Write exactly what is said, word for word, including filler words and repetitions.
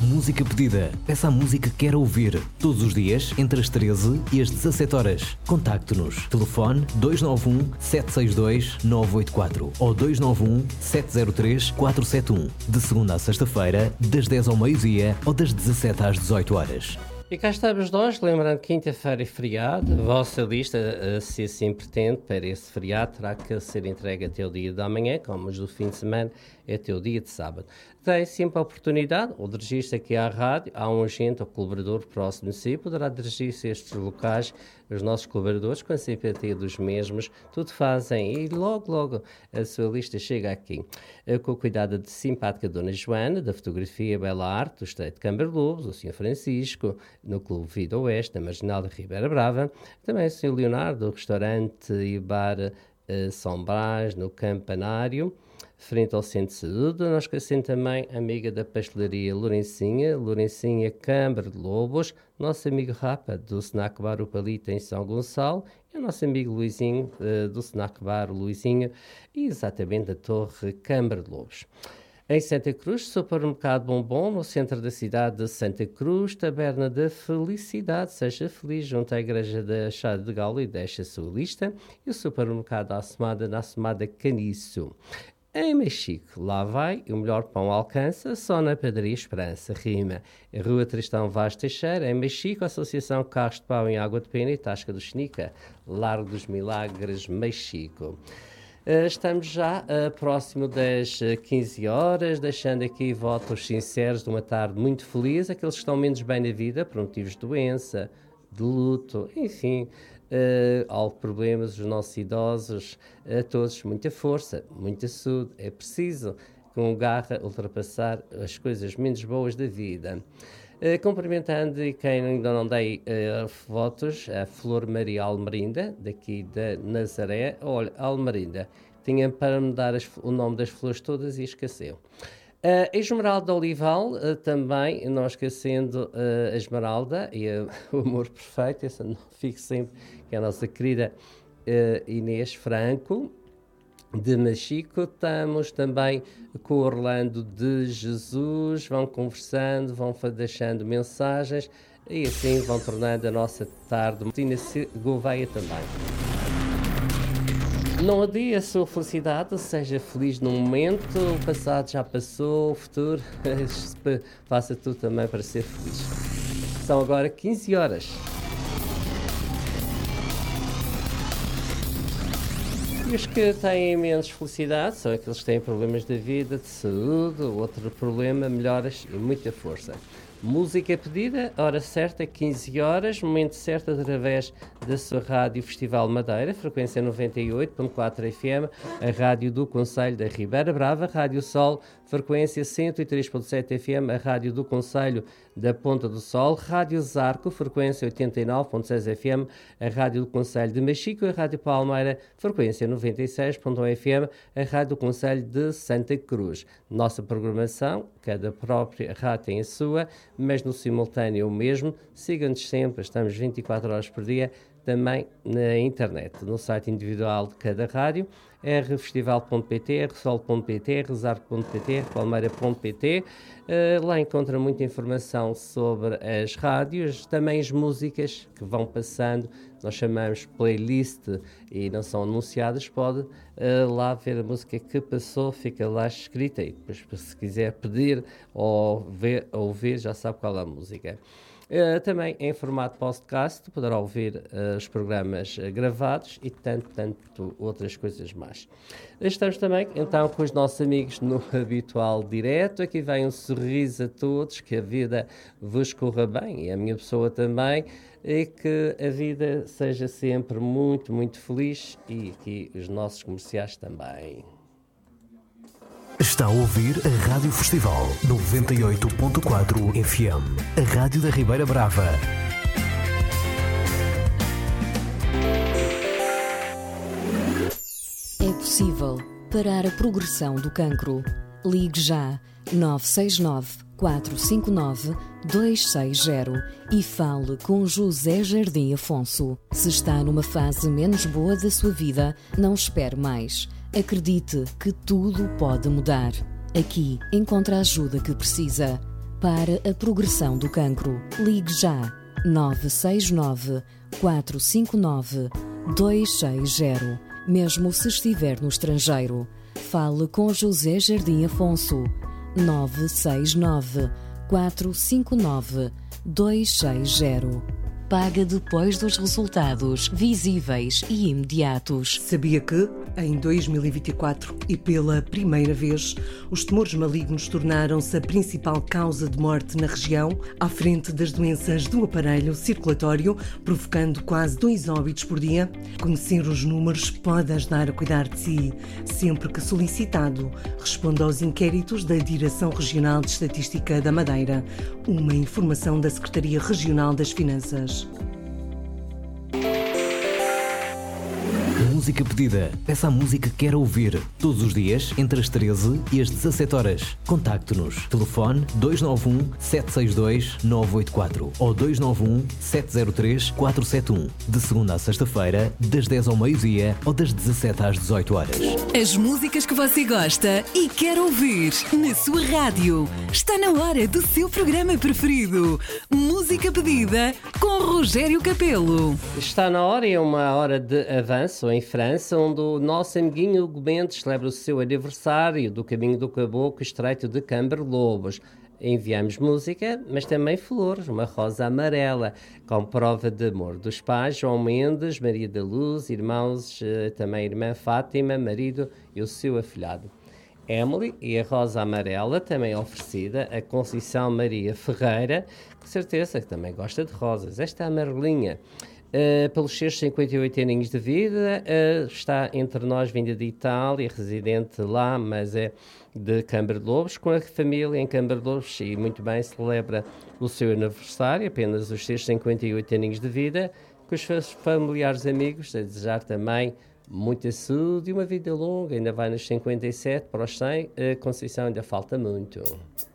Música pedida. Peça a música que quer ouvir. Todos os dias, entre as treze e as dezassete horas. Contacte-nos. Telefone dois nove um, sete seis dois, nove oito quatro ou dois nove um, sete zero três, quatro sete um. De segunda a sexta-feira, das dez ao meio-dia ou das dezassete às dezoito horas. E cá estamos nós, lembrando que quinta-feira é feriado. A vossa lista, se assim pretende, para esse feriado, terá que ser entregue até o dia da manhã, como os do fim de semana, é até o dia de sábado. Tem sempre a oportunidade, ou dirigir-se aqui à rádio, há um agente ou colaborador próximo de si, poderá dirigir-se a estes locais, os nossos colaboradores, com a simpatia dos mesmos, tudo fazem e logo, logo a sua lista chega aqui. Com o cuidado de simpática Dona Joana, da fotografia Bela Arte, do Estreito de Câmara Lobos, o senhor Francisco, no Clube Vida Oeste, na Marginal da Ribeira Brava, também o senhor Leonardo, do restaurante e bar uh, São Brás, no Campanário, frente ao Centro de Saúde. Nós conhecemos também a amiga da pastelaria Lourencinha, Lourencinha Câmara de Lobos, nosso amigo Rapa, do Snack Bar O Palito em São Gonçalo, e o nosso amigo Luizinho, uh, do Snack Bar Luizinho, e exatamente da Torre Câmara de Lobos. Em Santa Cruz, Supermercado Bombom, no centro da cidade de Santa Cruz, Taberna da Felicidade, seja feliz, junto à Igreja da Chá de Galo e deixa a sua lista, e o Supermercado Assomada, na Assomada Caniço. Em Mexico, lá vai, o melhor pão alcança, só na Padaria Esperança, Rima. Em Rua Tristão Vaz Teixeira, em Mexico, Associação Carros de Pau em Água de Pena e Tasca do Xenica, Largo dos Milagres, Mexico. Uh, estamos já uh, próximo das uh, quinze horas, deixando aqui votos sinceros de uma tarde muito feliz, aqueles que estão menos bem na vida, por motivos de doença, de luto, enfim, uh, algo problemas, os nossos idosos, a uh, todos, muita força, muita saúde, é preciso, com garra, ultrapassar as coisas menos boas da vida. Uh, cumprimentando e quem ainda não dei uh, votos, a Flor Maria Almerinda, daqui da Nazaré. Olha, Almerinda, tinha para me dar as, o nome das flores todas e esqueceu. Uh, a Esmeralda Olival, uh, também, não esquecendo uh, a Esmeralda e uh, o amor perfeito, essa não fico sempre, que é a nossa querida uh, Inês Franco, de Mexico. Estamos também com o Orlando de Jesus, vão conversando, vão deixando mensagens e assim vão tornando a nossa tarde. Martina Gouveia também. Não adie a sua felicidade, seja feliz no momento, o passado já passou, o futuro, faça tudo também para ser feliz. São agora quinze horas. E os que têm menos felicidade são aqueles que têm problemas da vida, de saúde, outro problema, melhoras e muita força. Música pedida, hora certa, quinze horas, momento certo através da sua Rádio Festival Madeira, frequência noventa e oito ponto quatro F M, a Rádio do Concelho da Ribeira Brava, Rádio Sol, frequência cento e três ponto sete F M, a Rádio do Concelho da Ponta do Sol, Rádio Zarco, frequência oitenta e nove ponto seis F M, a Rádio do Concelho de Mexico, a Rádio Palmeira, frequência noventa e seis ponto um F M, a Rádio do Concelho de Santa Cruz. Nossa programação, cada própria rádio tem a sua, mas no simultâneo o mesmo. Sigam-nos sempre, estamos vinte e quatro horas por dia, também na internet, no site individual de cada rádio, r festival ponto p t, r sol ponto p t, r zarco ponto p t, r palmeira ponto p t. Uh, lá encontra muita informação sobre as rádios, também as músicas que vão passando, nós chamamos playlist e não são anunciadas, pode uh, lá ver a música que passou, fica lá escrita e depois se quiser pedir ou ver, ouvir já sabe qual é a música. Uh, também em formato podcast poderá ouvir uh, os programas uh, gravados e tanto, tanto outras coisas mais. Estamos também então com os nossos amigos no habitual direto. Aqui vem um sorriso a todos, que a vida vos corra bem e a minha pessoa também, e que a vida seja sempre muito, muito feliz, e aqui os nossos comerciais também. Está a ouvir a Rádio Festival noventa e oito ponto quatro F M, a Rádio da Ribeira Brava. É possível parar a progressão do cancro. Ligue já nove seis nove, quatro cinco nove, dois seis zero e fale com José Jardim Afonso. Se está numa fase menos boa da sua vida, não espere mais. Acredite que tudo pode mudar. Aqui encontra a ajuda que precisa. para a progressão do cancro. Ligue já nove seis nove, quatro cinco nove, dois seis zero. Mesmo se estiver no estrangeiro, fale com José Jardim Afonso. nove seis nove, quatro cinco nove, dois seis zero. Paga depois dos resultados visíveis e imediatos. Sabia que, em dois mil e vinte e quatro, e pela primeira vez, os tumores malignos tornaram-se a principal causa de morte na região, à frente das doenças do aparelho circulatório, provocando quase dois óbitos por dia? Conhecer os números pode ajudar a cuidar de si. Sempre que solicitado, responda aos inquéritos da Direção Regional de Estatística da Madeira, uma informação da Secretaria Regional das Finanças. Música pedida. Peça a música que quer ouvir. Todos os dias, entre as treze e as dezassete horas. Contacte-nos. Telefone dois nove um, sete seis dois, nove oito quatro ou dois nove um, sete zero três, quatro sete um. De segunda a sexta-feira, das dez ao meio-dia ou das dezassete às dezoito horas. As músicas que você gosta e quer ouvir na sua rádio. Está na hora do seu programa preferido. Música pedida com Rogério Capelo. Está na hora e é uma hora de avanço em França, onde o nosso amiguinho Gomes celebra o seu aniversário do Caminho do Caboclo Estreito de Camberlobos. Enviamos música, mas também flores, uma rosa amarela, com prova de amor dos pais, João Mendes, Maria da Luz, irmãos, também a irmã Fátima, marido e o seu afilhado Emily, e a rosa amarela, também oferecida a Conceição Maria Ferreira, com certeza que também gosta de rosas. Esta amarelinha, Uh, pelos seus cinquenta e oito aninhos de vida, uh, está entre nós, vinda de Itália, residente lá, mas é de Camberlobos, com a família em Camberlobos, e muito bem celebra o seu aniversário, apenas os seus cinquenta e oito aninhos de vida, com os seus familiares e amigos, a desejar também muita saúde e uma vida longa. Ainda vai nos cinquenta e sete, para os cem, a Conceição ainda falta muito.